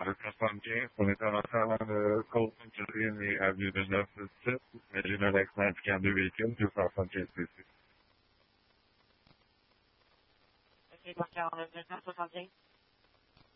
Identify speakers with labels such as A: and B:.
A: le 75, on est en train de Côte-Sainte-Catherine et avenue de 967, mais j'ai un accident impliquant deux véhicules, 275 cc.
B: OK, donc 49 275.